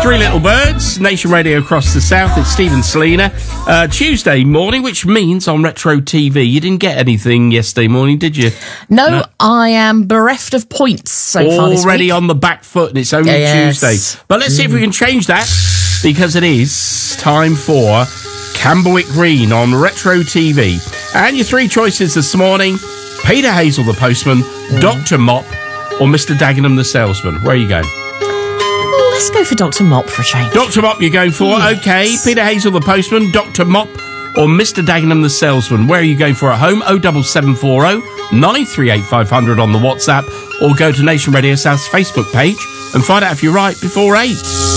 Three Little Birds, Nation Radio across the south. It's Stephen Selena. Tuesday morning, which means on Retro TV, you didn't get anything yesterday morning, did you? No, I am bereft of points so far this week. Already on the back foot, and it's only Tuesday. But let's see if we can change that, because it is time for Camberwick Green on Retro TV. And your three choices this morning: Peter Hazel the postman, Dr. Mop, or Mr. Dagenham the salesman. Where are you going? Let's go for Dr. Mop for a change. Dr. Mop you're going for? Yes. OK. Peter Hazel the postman, Dr. Mop, or Mr. Dagenham the salesman. Where are you going for at home? 07740 938 500 on the WhatsApp, or go to Nation Radio South's Facebook page and find out if you're right before 8.